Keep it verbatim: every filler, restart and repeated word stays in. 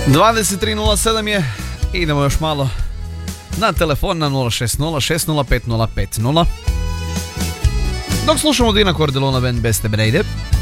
dvadeset tri nula sedam je, idemo još malo na telefon na nula šest nula šest nula pet nula pet nula. Dok slušamo Dina Cordelona Band Beste Brejde.